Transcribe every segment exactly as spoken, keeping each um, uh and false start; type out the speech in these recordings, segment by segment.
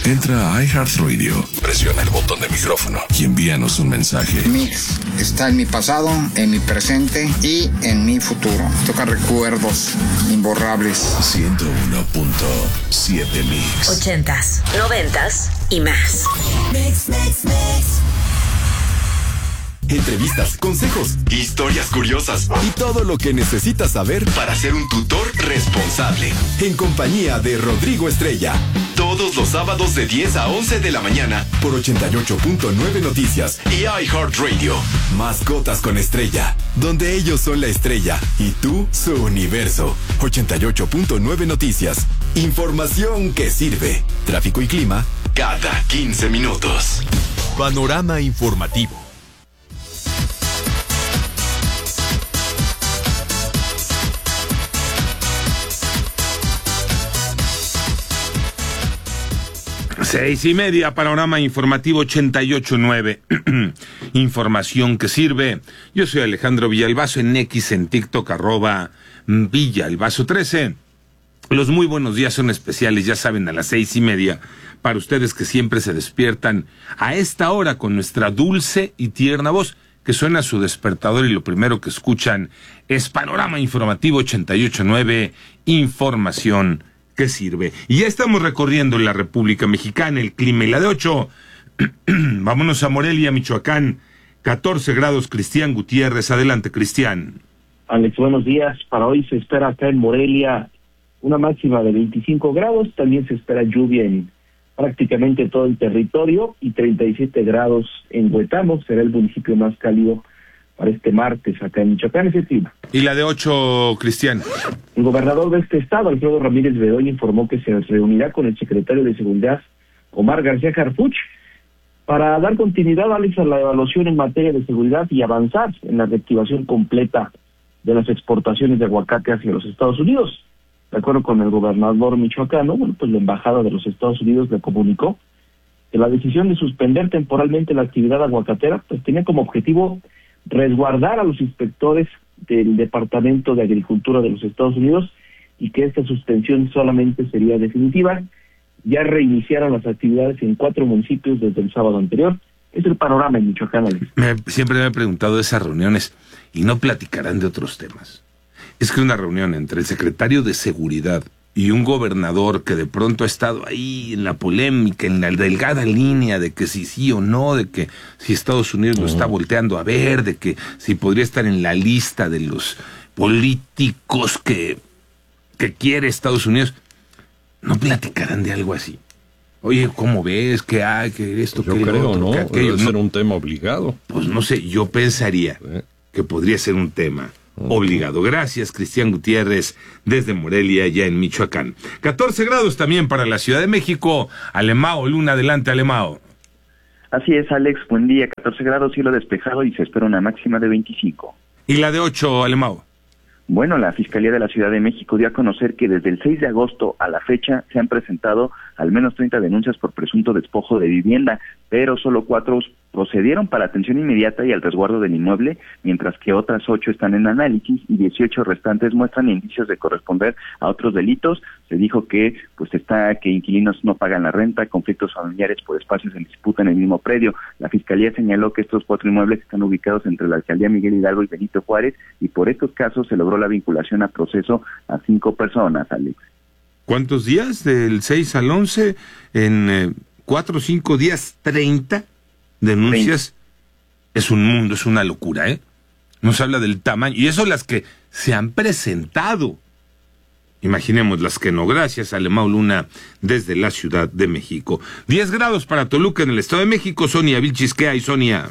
Entra a iHeartRadio, presiona el botón de micrófono y envíanos un mensaje. Mix está en mi pasado, en mi presente y en mi futuro. Toca recuerdos imborrables. ciento uno punto siete Mix. Ochentas, noventas y más. Mix, mix, mix. Entrevistas, consejos, historias curiosas y todo lo que necesitas saber para ser un tutor responsable. En compañía de Rodrigo Estrella. Todos los sábados de diez a once de la mañana por ochenta y ocho punto nueve Noticias y iHeartRadio. Mascotas con Estrella, donde ellos son la estrella y tú su universo. ochenta y ocho punto nueve Noticias. Información que sirve. Tráfico y clima cada quince minutos. Panorama informativo. Seis y media, panorama informativo ochenta y ocho nueve. Información que sirve. Yo soy Alejandro Villalbazo en X, en TikTok, arroba Villalbazo trece. Los muy buenos días son especiales, ya saben, a las seis y media, para ustedes que siempre se despiertan a esta hora con nuestra dulce y tierna voz, que suena a su despertador y lo primero que escuchan es panorama informativo ochenta y ocho nueve, información que sirve. Y ya estamos recorriendo la República Mexicana, el clima y la de ocho. Vámonos a Morelia, Michoacán. catorce grados, Cristian Gutiérrez. Adelante, Cristian. Alex, buenos días. Para hoy se espera acá en Morelia una máxima de veinticinco grados. También se espera lluvia en prácticamente todo el territorio y treinta y siete grados en Huetamo. Será el municipio más cálido para este martes acá en Michoacán, ese clima. ¿Y la de ocho, Cristian? El gobernador de este estado, Alfredo Ramírez Bedoya, informó que se reunirá con el secretario de Seguridad, Omar García Harfuch, para dar continuidad, Alex, a la evaluación en materia de seguridad y avanzar en la reactivación completa de las exportaciones de aguacate hacia los Estados Unidos. De acuerdo con el gobernador michoacano, bueno, pues la embajada de los Estados Unidos le comunicó que la decisión de suspender temporalmente la actividad aguacatera pues tenía como objetivo resguardar a los inspectores del Departamento de Agricultura de los Estados Unidos y que esta suspensión solamente sería definitiva. Ya reiniciaron las actividades en cuatro municipios desde el sábado anterior. Es el panorama en Michoacán, Alex. Me, siempre me he preguntado de esas reuniones y no platicarán de otros temas. Es que una reunión entre el secretario de Seguridad y un gobernador que de pronto ha estado ahí en la polémica, en la delgada línea de que si sí o no, de que si Estados Unidos lo está volteando a ver, de que si podría estar en la lista de los políticos que, que quiere Estados Unidos, ¿no platicarán de algo así? Oye, ¿cómo ves? ¿Qué hay? ¿Qué esto? Yo qué creo, otro, ¿no? qué aquello? Debe ser ¿No? un tema obligado. Pues no sé, yo pensaría ¿Eh? que podría ser un tema obligado. Gracias, Cristian Gutiérrez, desde Morelia, ya en Michoacán. catorce grados también para la Ciudad de México. Alemao, Luna, adelante, Alemao. Así es, Alex, buen día, catorce grados, cielo despejado y se espera una máxima de veinticinco. ¿Y la de ocho, Alemao? Bueno, la Fiscalía de la Ciudad de México dio a conocer que desde el seis de agosto a la fecha se han presentado al menos treinta denuncias por presunto despojo de vivienda, pero solo cuatro procedieron para atención inmediata y al resguardo del inmueble, mientras que otras ocho están en análisis y dieciocho restantes muestran indicios de corresponder a otros delitos. Se dijo que pues está que inquilinos no pagan la renta, conflictos familiares por espacios en disputa en el mismo predio. La Fiscalía señaló que estos cuatro inmuebles están ubicados entre la alcaldía Miguel Hidalgo y Benito Juárez y por estos casos se logró la vinculación a proceso a cinco personas, Alex. ¿Cuántos días? Del seis al once, en eh, cuatro o cinco días, treinta denuncias. Es un mundo, es una locura, ¿eh? Nos habla del tamaño, y eso las que se han presentado. Imaginemos las que no. Gracias, Alemao Luna, desde la Ciudad de México. diez grados para Toluca, en el Estado de México. Sonia Vilchis, ¿qué hay, Sonia?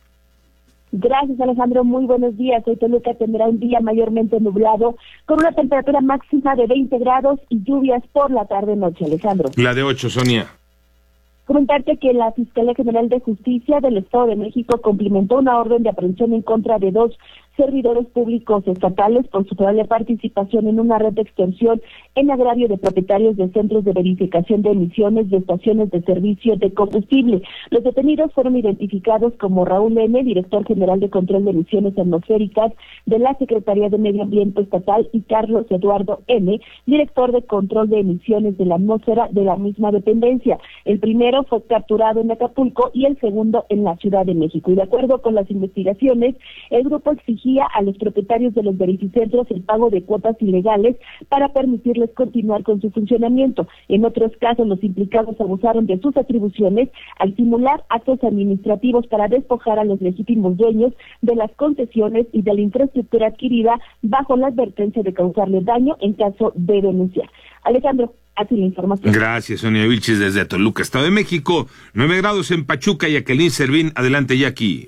Gracias, Alejandro. Muy buenos días. Hoy Toluca tendrá un día mayormente nublado, con una temperatura máxima de veinte grados y lluvias por la tarde-noche, Alejandro. La de ocho, Sonia. Comentarte que la Fiscalía General de Justicia del Estado de México cumplimentó una orden de aprehensión en contra de dos servidores públicos estatales por su probable participación en una red de extorsión en agravio de propietarios de centros de verificación de emisiones de estaciones de servicio de combustible. Los detenidos fueron identificados como Raúl N., director general de control de emisiones atmosféricas de la Secretaría de Medio Ambiente Estatal, y Carlos Eduardo N., director de control de emisiones de la atmósfera de la misma dependencia. El primero fue capturado en Acapulco y el segundo en la Ciudad de México. Y de acuerdo con las investigaciones, el grupo exigía a los propietarios de los verificentros el pago de cuotas ilegales para permitirles continuar con su funcionamiento. En otros casos, los implicados abusaron de sus atribuciones al simular actos administrativos para despojar a los legítimos dueños de las concesiones y de la infraestructura adquirida bajo la advertencia de causarles daño en caso de denunciar. Alejandro, así la información. Gracias, Sonia Vilchis, desde Toluca, Estado de México. Nueve grados en Pachuca. Jacqueline Servín, adelante, Jackie.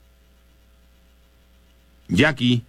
Jackie.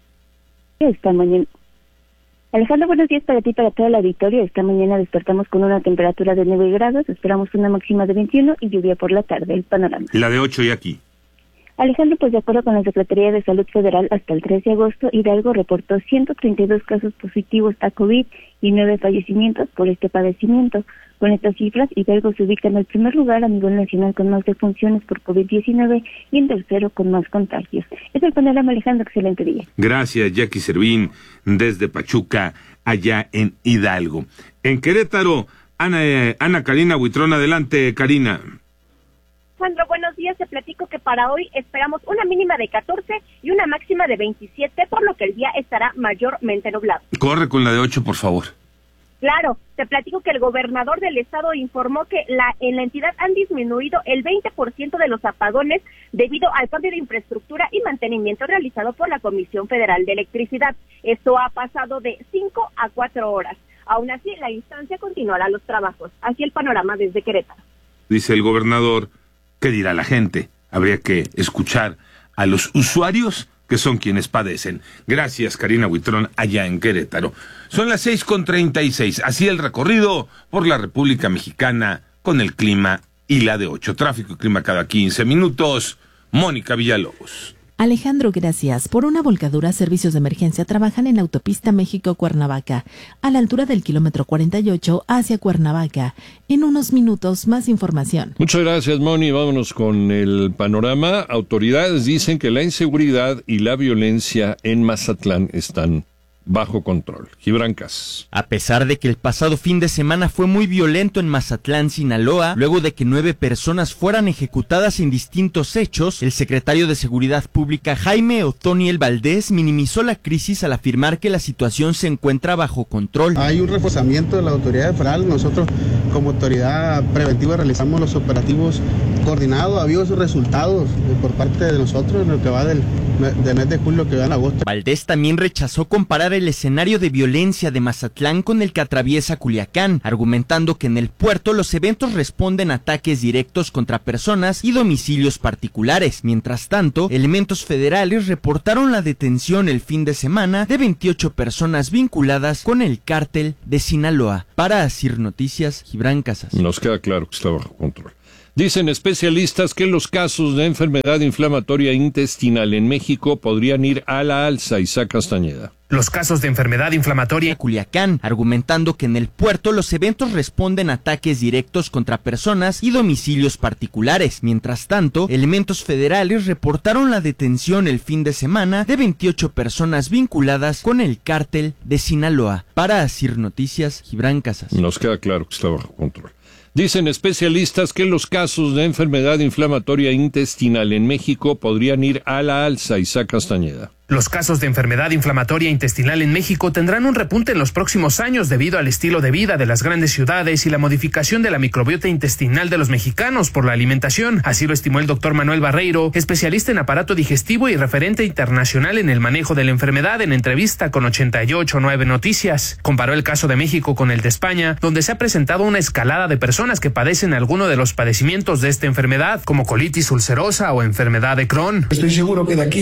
Esta mañana. Alejandro, buenos días para ti, para todo el auditorio. Esta mañana despertamos con una temperatura de nueve grados, esperamos una máxima de veintiuno y lluvia por la tarde. El panorama. La de ocho, Jackie. Alejandro, pues de acuerdo con la Secretaría de Salud Federal, hasta el tres de agosto, Hidalgo reportó ciento treinta y dos casos positivos a COVID y nueve fallecimientos por este padecimiento. Con estas cifras, Hidalgo se ubica en el primer lugar a nivel nacional con más defunciones por COVID diecinueve y en tercero con más contagios. Es el panorama, Alejandro, excelente día. Gracias, Jackie Servín, desde Pachuca, allá en Hidalgo. En Querétaro, Ana, eh, Ana Karina Buitrón, adelante, Karina. Alejandro, buenos días. Te platico que para hoy esperamos una mínima de catorce y una máxima de veintisiete, por lo que el día estará mayormente nublado. Corre con la de ocho, por favor. Claro, te platico que el gobernador del estado informó que la, en la entidad han disminuido el veinte por ciento de los apagones debido al cambio de infraestructura y mantenimiento realizado por la Comisión Federal de Electricidad. Esto ha pasado de cinco a cuatro horas. Aún así, la instancia continuará los trabajos. Así el panorama desde Querétaro. Dice el gobernador, ¿qué dirá la gente? Habría que escuchar a los usuarios, que son quienes padecen. Gracias, Karina Buitrón, allá en Querétaro. Son las seis con treinta y seis. Así el recorrido por la República Mexicana con el clima y la de ocho. Tráfico y clima cada quince minutos. Mónica Villalobos. Alejandro, gracias. Por una volcadura, servicios de emergencia trabajan en la autopista México-Cuernavaca, a la altura del kilómetro cuarenta y ocho hacia Cuernavaca. En unos minutos, más información. Muchas gracias, Moni. Vámonos con el panorama. Autoridades dicen que la inseguridad y la violencia en Mazatlán están bajo control. Gibran Casas. A pesar de que el pasado fin de semana fue muy violento en Mazatlán, Sinaloa, luego de que nueve personas fueran ejecutadas en distintos hechos, el secretario de Seguridad Pública, Jaime Otoniel Valdés, minimizó la crisis al afirmar que la situación se encuentra bajo control. Hay un reforzamiento de la autoridad federal. Nosotros, como autoridad preventiva, realizamos los operativos coordinados. Ha habido esos resultados por parte de nosotros en lo que va del, del mes de julio que va en agosto. Valdés también rechazó comparar el escenario de violencia de Mazatlán con el que atraviesa Culiacán, argumentando que en el puerto los eventos responden a ataques directos contra personas y domicilios particulares. Mientras tanto, elementos federales reportaron la detención el fin de semana de veintiocho personas vinculadas con el cártel de Sinaloa. Para Asir Noticias, Gibran Casas. Nos queda claro que está bajo control. Dicen especialistas que los casos de enfermedad inflamatoria intestinal en México podrían ir a la alza. Isaac Castañeda. Los casos de enfermedad inflamatoria. Culiacán, argumentando que en el puerto los eventos responden a ataques directos contra personas y domicilios particulares. Mientras tanto, elementos federales reportaron la detención el fin de semana de veintiocho personas vinculadas con el cártel de Sinaloa. Para Asir Noticias, Gibran Casas. Nos queda claro que está bajo control. Dicen especialistas que los casos de enfermedad inflamatoria intestinal en México podrían ir a la alza. Isaac Castañeda. Los casos de enfermedad inflamatoria intestinal en México tendrán un repunte en los próximos años debido al estilo de vida de las grandes ciudades y la modificación de la microbiota intestinal de los mexicanos por la alimentación. Así lo estimó el doctor Manuel Barreiro, especialista en aparato digestivo y referente internacional en el manejo de la enfermedad, en entrevista con ochenta y ocho nueve Noticias. Comparó el caso de México con el de España, donde se ha presentado una escalada de personas que padecen alguno de los padecimientos de esta enfermedad, como colitis ulcerosa o enfermedad de Crohn. Estoy seguro que de aquí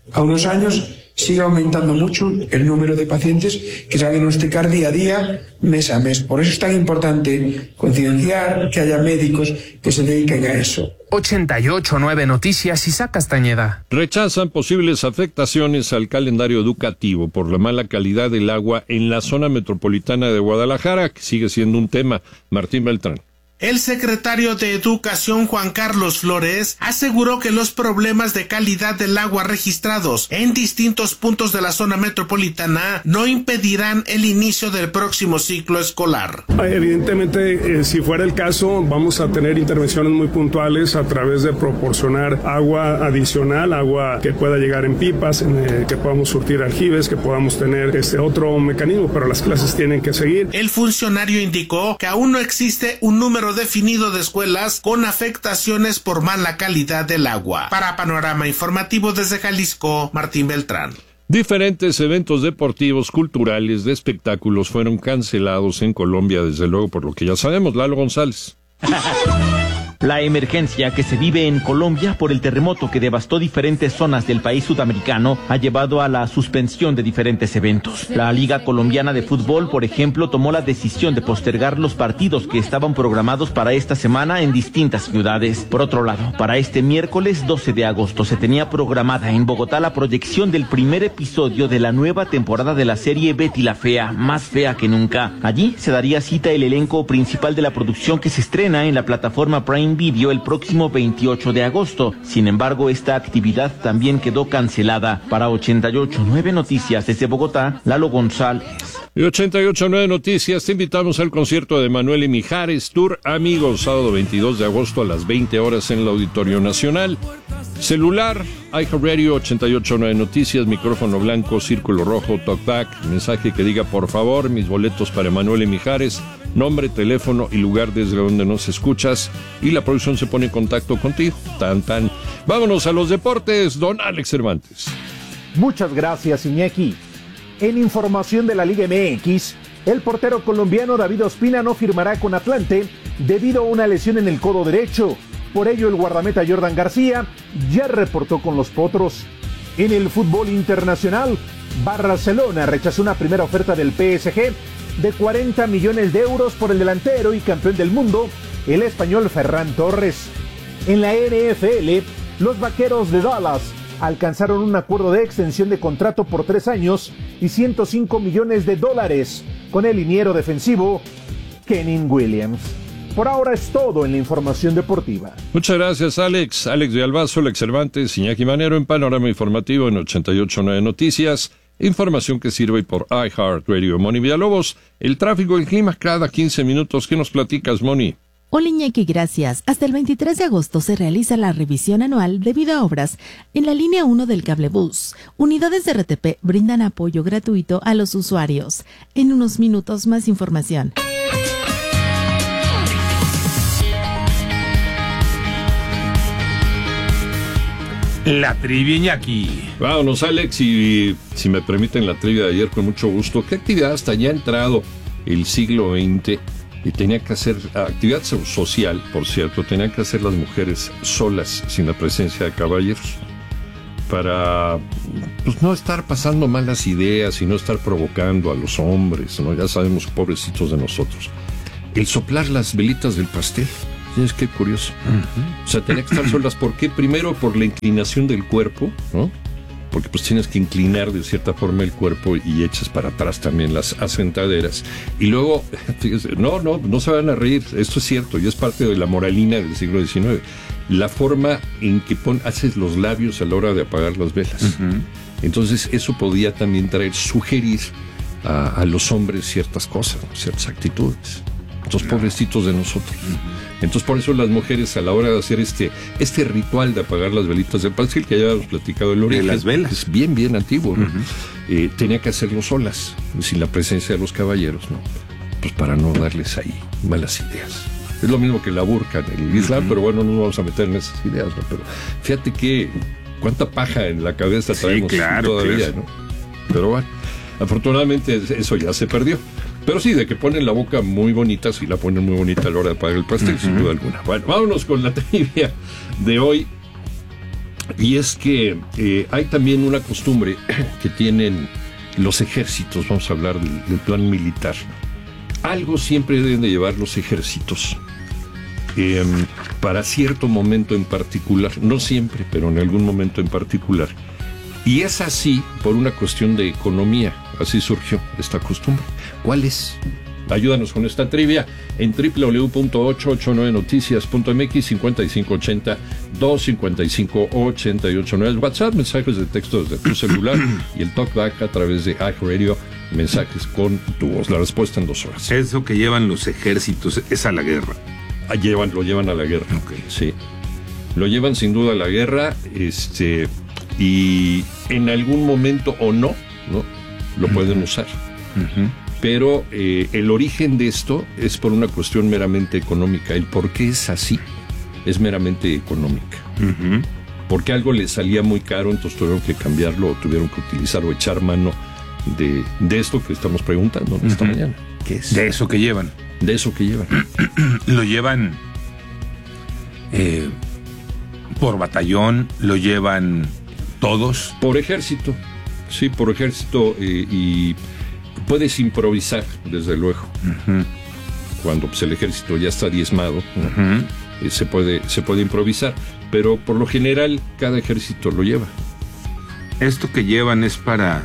a unos años sigue aumentando mucho el número de pacientes que se va a diagnosticar día a día, mes a mes. Por eso es tan importante concienciar, que haya médicos que se dediquen a eso. ochenta y ocho punto nueve Noticias, Isaac Castañeda. Rechazan posibles afectaciones al calendario educativo por la mala calidad del agua en la zona metropolitana de Guadalajara, que sigue siendo un tema. Martín Beltrán. El secretario de Educación, Juan Carlos Flores, aseguró que los problemas de calidad del agua registrados en distintos puntos de la zona metropolitana no impedirán el inicio del próximo ciclo escolar. Evidentemente, eh, si fuera el caso, vamos a tener intervenciones muy puntuales a través de proporcionar agua adicional, agua que pueda llegar en pipas, en, eh, que podamos surtir aljibes, que podamos tener este otro mecanismo, pero las clases tienen que seguir. El funcionario indicó que aún no existe un número definido de escuelas con afectaciones por mala calidad del agua. Para Panorama Informativo desde Jalisco, Martín Beltrán. Diferentes eventos deportivos, culturales, de espectáculos fueron cancelados en Colombia, desde luego, por lo que ya sabemos. Lalo González. La emergencia que se vive en Colombia por el terremoto que devastó diferentes zonas del país sudamericano ha llevado a la suspensión de diferentes eventos. La Liga Colombiana de Fútbol, por ejemplo, tomó la decisión de postergar los partidos que estaban programados para esta semana en distintas ciudades. Por otro lado, para este miércoles doce de agosto se tenía programada en Bogotá la proyección del primer episodio de la nueva temporada de la serie Betty la Fea, más fea que nunca. Allí se daría cita el elenco principal de la producción que se estrena en la plataforma Prime Video el próximo veintiocho de agosto. Sin embargo, esta actividad también quedó cancelada. Para ochenta y ocho punto nueve Noticias desde Bogotá, Lalo González. Y ochenta y ocho punto nueve Noticias, te invitamos al concierto de Manuel y Mijares, Tour Amigos, sábado veintidós de agosto a las veinte horas en el Auditorio Nacional. Celular, iHeartRadio, ochenta y ocho punto nueve Noticias, micrófono blanco, círculo rojo, talkback, mensaje que diga por favor, mis boletos para Manuel y Mijares, nombre, teléfono y lugar desde donde nos escuchas, y la producción se pone en contacto contigo. Tan, tan. Vámonos a los deportes, don Alex Cervantes. Muchas gracias, Iñaki. En información de la Liga M X, el portero colombiano David Ospina no firmará con Atlante debido a una lesión en el codo derecho. Por ello, el guardameta Jordan García ya reportó con los Potros. En el fútbol internacional, Barcelona rechazó una primera oferta del P S G de cuarenta millones de euros por el delantero y campeón del mundo, el español Ferran Torres. En la N F L, los Vaqueros de Dallas alcanzaron un acuerdo de extensión de contrato por tres años y ciento cinco millones de dólares con el liniero defensivo Kenny Williams. Por ahora es todo en la información deportiva. Muchas gracias, Alex. Alex de Albazo, Alex Cervantes, Iñaki Manero en Panorama Informativo en ochenta y ocho punto nueve Noticias. Información que sirve por iHeartRadio. Moni Villalobos, el tráfico y el clima cada quince minutos. ¿Qué nos platicas, Moni? Hola Iñaki, gracias. Hasta el veintitrés de agosto se realiza la revisión anual debido a obras en la línea uno del cablebús. Unidades de R T P brindan apoyo gratuito a los usuarios. En unos minutos más información. La trivia, Iñaki. Vámonos, Alex, y si me permiten la trivia de ayer, con mucho gusto. ¿Qué actividad hasta ya ha entrado el siglo veinte y tenía que hacer, actividad social, por cierto, tenían que hacer las mujeres solas, sin la presencia de caballeros, para pues, no estar pasando malas ideas y no estar provocando a los hombres, ¿no? Ya sabemos, pobrecitos de nosotros. El soplar las velitas del pastel. Es que curioso. Uh-huh. O sea, tenía que estar solas. ¿Por qué? Primero, por la inclinación del cuerpo, ¿no? Porque pues tienes que inclinar de cierta forma el cuerpo y echas para atrás también las asentaderas. Y luego, fíjense, no, no, no se van a reír. Esto es cierto y es parte de la moralina del siglo diecinueve. La forma en que pon, haces los labios a la hora de apagar las velas. Uh-huh. Entonces, eso podía también traer, sugerir a, a los hombres ciertas cosas, ¿no? Ciertas actitudes. Estos pobrecitos de nosotros. Uh-huh. Entonces, por eso las mujeres, a la hora de hacer este este ritual de apagar las velitas del pastel, que ya habíamos platicado el origen, de las velas, es bien, bien antiguo, ¿no? Uh-huh. eh, tenía que hacerlo solas, sin la presencia de los caballeros, ¿no? Pues para no darles ahí malas ideas. Es lo mismo que la burka en el Islam, uh-huh. Pero bueno, no nos vamos a meter en esas ideas, ¿no? Pero fíjate que cuánta paja en la cabeza traemos, sí, claro, todavía, claro. ¿No? Pero bueno, afortunadamente eso ya se perdió. Pero sí, de que ponen la boca muy bonita, sí la ponen muy bonita a la hora de apagar el pastel, uh-huh. Sin duda alguna. Bueno, vámonos con la trivia de hoy. Y es que eh, hay también una costumbre que tienen los ejércitos, vamos a hablar del, del plan militar. Algo siempre deben de llevar los ejércitos eh, para cierto momento en particular, no siempre, pero en algún momento en particular. Y es así por una cuestión de economía, así surgió esta costumbre. ¿Cuál es? Ayúdanos con esta trivia en doble u doble u doble u punto ochocientos ochenta y nueve noticias punto m x, cincuenta y cinco ochenta, doscientos cincuenta y cinco ochenta y ocho nueve. WhatsApp, mensajes de texto desde tu celular y el talkback a través de iHeartRadio, mensajes con tu voz. La respuesta en dos horas. Eso que llevan los ejércitos es a la guerra. Ah, llevan, lo llevan a la guerra. Okay. Sí. Lo llevan sin duda a la guerra, este, y en algún momento o no, ¿no? Lo uh-huh. pueden usar. Uh-huh. Pero eh, el origen de esto es por una cuestión meramente económica. El por qué es así es meramente económica. Uh-huh. Porque algo les salía muy caro, entonces tuvieron que cambiarlo o tuvieron que utilizar o echar mano de, de esto que estamos preguntando uh-huh. esta mañana. ¿Qué es? De eso que llevan. De eso que llevan. Lo llevan eh, por batallón, lo llevan todos. Por ejército, sí, por ejército eh, y... Puedes improvisar, desde luego. Uh-huh. Cuando pues, el ejército ya está diezmado, uh-huh. eh, se puede, se puede improvisar. Pero por lo general, cada ejército lo lleva. ¿Esto que llevan es para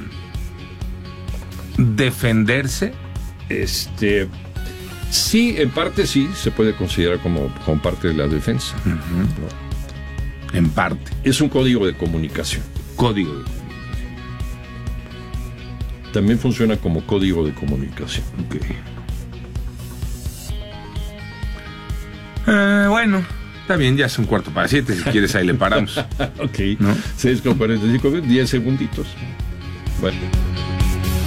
defenderse? Este, sí, en parte sí, se puede considerar como, como parte de la defensa. Uh-huh. ¿No? En parte. Es un código de comunicación. Código de comunicación. También funciona como código de comunicación. Okay. Uh, bueno, está bien, ya es un cuarto para siete. Si quieres, ahí le paramos. Ok. ¿No? seis con cuarenta y cinco, diez segunditos. Bueno.